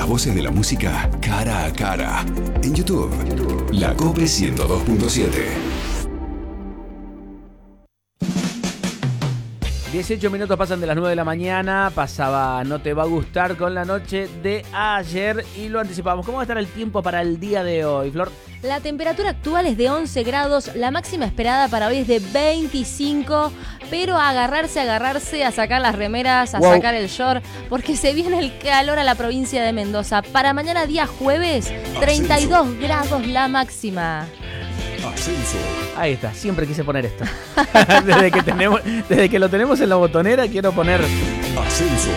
voces de la música cara a cara. En YouTube, La Cope 102.7. 18 minutos pasan de las 9 de la mañana, pasaba No Te Va a Gustar con la noche de ayer y lo anticipamos. ¿Cómo va a estar el tiempo para el día de hoy, Flor? La temperatura actual es de 11 grados, la máxima esperada para hoy es de 25, pero a agarrarse, a sacar las remeras, a sacar el short, porque se viene el calor a la provincia de Mendoza. Para mañana día jueves, 32 grados la máxima. Ascenso. Ahí está, siempre quise poner esto. Desde que lo tenemos en la botonera quiero poner Ascenso.